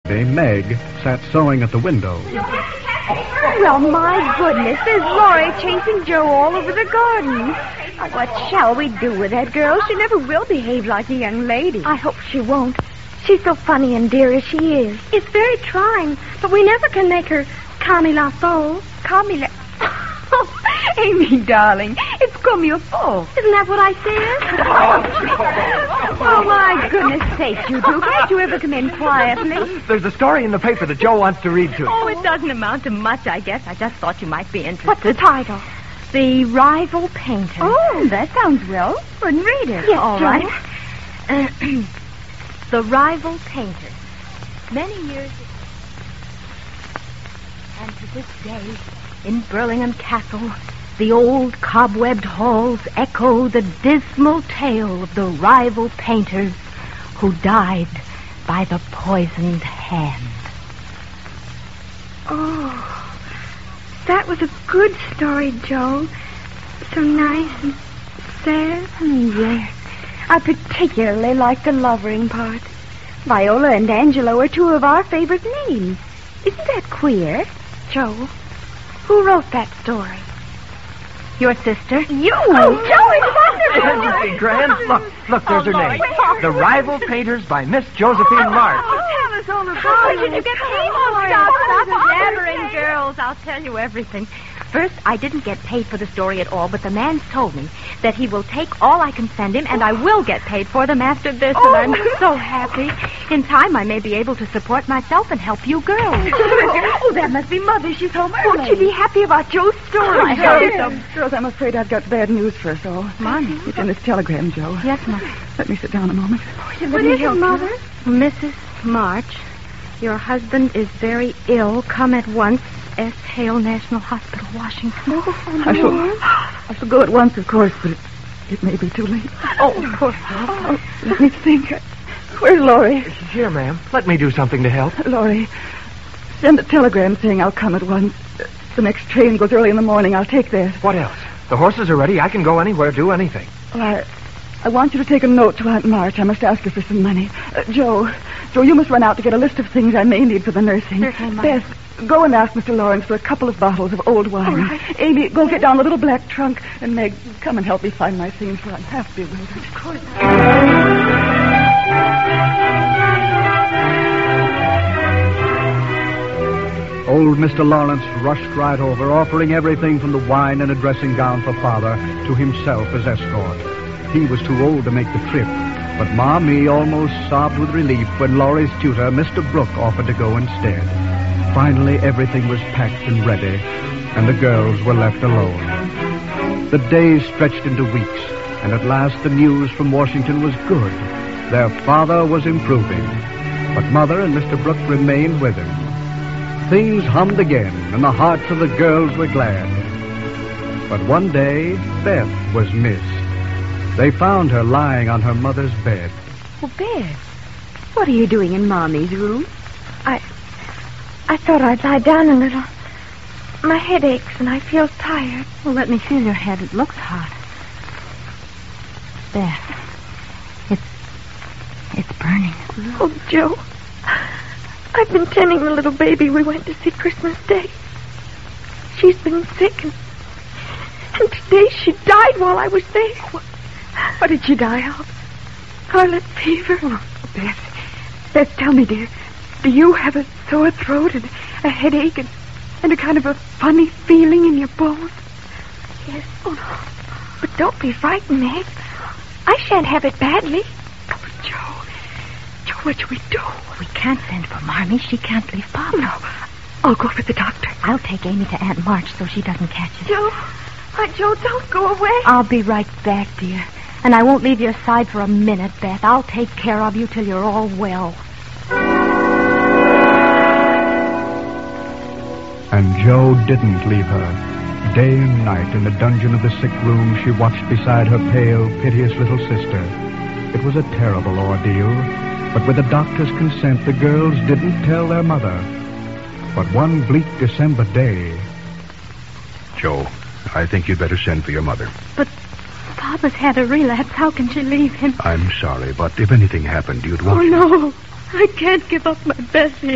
Meg sat sewing at the window. Well, my goodness, there's Laurie chasing Joe all over the garden. Oh, what shall we do with that girl? She never will behave like a young lady. I hope she won't. She's so funny and dear as she is. It's very trying, but we never can make her comme il faut. Comme il... Oh, Amy, darling, it's comme il faut. Isn't that what I said? Oh, my goodness sake, you two. Can't you ever come in quietly? There's a story in the paper that Joe wants to read to you. Oh, it doesn't amount to much, I guess. I just thought you might be interested. What's the title? The Rival Painter. Oh, that sounds well. Go and read it. Yes, all right. The Rival Painter. Many years ago. And to this day, in Burlingham Castle, the old cobwebbed halls echo the dismal tale of the rival painters who died by the poisoned hand. Oh, that was a good story, Joe. So nice and sad. Yes. I particularly like the lovering part. Viola and Angelo are two of our favorite names. Isn't that queer? Joe, who wrote that story? Your sister? You! Oh, Joe, it's wonderful! Isn't she grand? Look, there's her name. The Rival Painters by Miss Josephine March. Tell us all about it. How did you get paid for it? Stop jabbering, girls. I'll tell you everything. First, I didn't get paid for the story at all, but the man's told me that he will take all I can send him, and I will get paid for them after this, and I'm so happy. In time, I may be able to support myself and help you girls. Oh, that must be Mother. She's home early. Won't she be happy about Joe's story? I hope so. Girls, I'm afraid I've got bad news for us all. Mommy. It's in this telegram, Joe. Yes, Mother. Let me sit down a moment. What is it, Mother? Mrs. March, your husband is very ill. Come at once. S. Hale National Hospital, Washington. I shall go at once, of course, but it may be too late. Oh, of course. Let me think. Where's Laurie? She's here, ma'am. Let me do something to help. Laurie, send a telegram saying I'll come at once. The next train goes early in the morning. I'll take that. What else? The horses are ready. I can go anywhere, do anything. Well, I want you to take a note to Aunt March. I must ask her for some money. Joe, you must run out to get a list of things I may need for the nursing. Certainly, Beth, go and ask Mr. Lawrence for a couple of bottles of old wine. All right. Amy, go get down the little black trunk. And Meg, come and help me find my things, for I'm half bewildered. Of course. Old Mr. Lawrence rushed right over, offering everything from the wine and a dressing gown for Father to himself as escort. He was too old to make the trip, but Ma Me almost sobbed with relief when Laurie's tutor, Mr. Brooke, offered to go instead. Finally, everything was packed and ready, and the girls were left alone. The days stretched into weeks, and at last the news from Washington was good. Their father was improving, but Mother and Mr. Brooke remained with him. Things hummed again, and the hearts of the girls were glad. But one day, Beth was missed. They found her lying on her mother's bed. Oh, Beth, what are you doing in Mommy's room? I thought I'd lie down a little. My head aches and I feel tired. Well, let me feel your head. It looks hot. Beth, it's burning. Oh, Joe, I've been tending the little baby we went to see Christmas Day. She's been sick, and today she died while I was there. What did she die of? Scarlet fever. Oh, Beth, tell me, dear, do you have a sore throat and a headache and a kind of a funny feeling in your bones? Yes. Oh, no. But don't be frightened, Meg. I shan't have it badly. Oh, Joe, what should we do? We can't send for Marmee. She can't leave Papa. No, I'll go for the doctor. I'll take Amy to Aunt March so she doesn't catch it. Joe, don't go away. I'll be right back, dear. And I won't leave your side for a minute, Beth. I'll take care of you till you're all well. And Joe didn't leave her. Day and night in the dungeon of the sick room, she watched beside her pale, piteous little sister. It was a terrible ordeal, but with the doctor's consent, the girls didn't tell their mother. But one bleak December day... Joe, I think you'd better send for your mother. But Papa's had a relapse. How can she leave him? I'm sorry, but if anything happened, you'd want... Oh, no. I can't give up my Bessie.